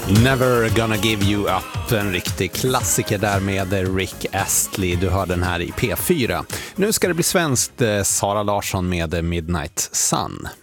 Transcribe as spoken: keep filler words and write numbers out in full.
Never gonna give you up, en riktig klassiker där med Rick Astley. Du hör den här i P fyra. Nu ska det bli svenskt, Sara Larsson med Midnight Sun.